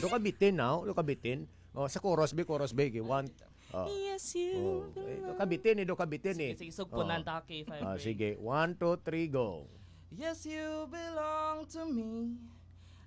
do ka bitin now, do ka bitin. Oh, sa chorus be, one. Yes, you Do ka bitin, do ka bitin eh. Sige, sugpunan ta kay 5 Sige, 1, 2, 3, go. Yes, you belong to me.